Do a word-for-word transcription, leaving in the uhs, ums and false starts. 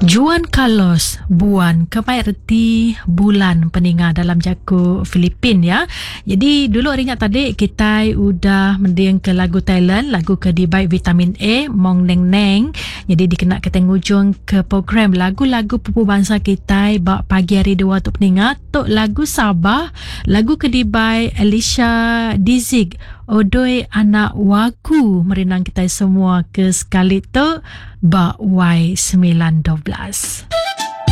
Juan Carlos Buan kemai erti bulan peninga dalam jago Filipin ya. Jadi dulu ingat tadi kita udah mending ke lagu Thailand, lagu ke di baik vitamin A Mong Neng Neng. Jadi dikena ke tenghujung ke program lagu-lagu pupu bangsa kita bak pagi hari dua tu peninga tok lagu Sabah, lagu ke di baik Alicia Dizig Odoi anak wagu merenang kita semua ke sekali tu bak Y sembilan dua belas.